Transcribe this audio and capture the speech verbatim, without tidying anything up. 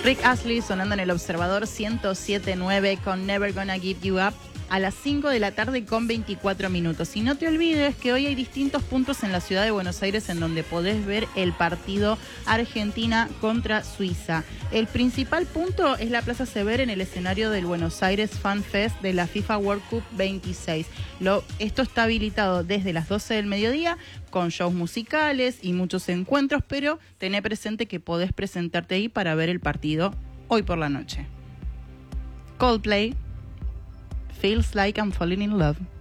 Rick Astley sonando en el Observador ciento siete punto nueve con Never Gonna Give You Up a las cinco de la tarde con veinticuatro minutos. Y no te olvides que hoy hay distintos puntos en la ciudad de Buenos Aires en donde podés ver el partido Argentina contra Suiza. El principal punto es la Plaza Sever en el escenario del Buenos Aires Fan Fest de la FIFA World Cup veintiséis. Lo, esto está habilitado desde las doce del mediodía con shows musicales y muchos encuentros, pero tené presente que podés presentarte ahí para ver el partido hoy por la noche. Coldplay, Feels Like I'm Falling in Love.